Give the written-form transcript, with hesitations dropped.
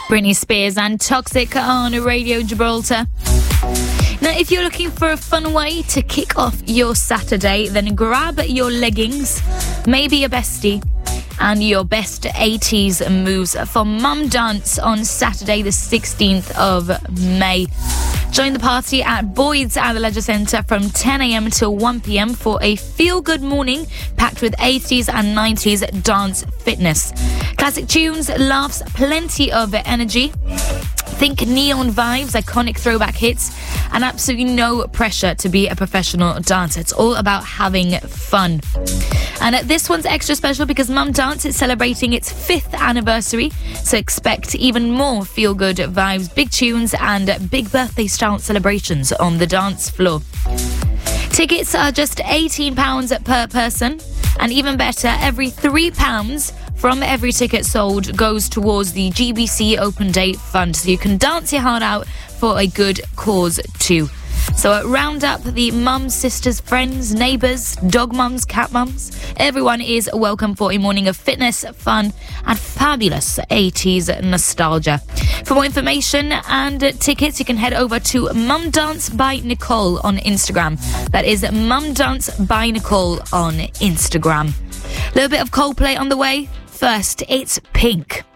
Britney Spears and Toxic on Radio Gibraltar. Now, if you're looking for a fun way to kick off your Saturday, then grab your leggings, maybe a bestie, and your best 80s moves for Mum Dance on Saturday the 16th of May. Join the party at Boyd's at the Leisure Centre from 10 a.m. till 1 p.m. for a feel-good morning packed with 80s and 90s dance fitness. Classic tunes, laughs, plenty of energy. Think neon vibes, iconic throwback hits, and absolutely no pressure to be a professional dancer. It's all about having fun. And this one's extra special because Mum Dance is celebrating its 5th anniversary, so expect even more feel-good vibes, big tunes and big birthday-style celebrations on the dance floor. Tickets are just £18 per person, and even better, every £3 from every ticket sold goes towards the GBC Open Day Fund, so you can dance your heart out for a good cause too. So round up the mums, sisters, friends, neighbours, dog mums, cat mums. Everyone is welcome for a morning of fitness, fun and fabulous 80s nostalgia. For more information and tickets, you can head over to Mum Dance by Nicole on Instagram. That is Mum Dance by Nicole on Instagram. A little bit of Coldplay on the way. First, it's Pink.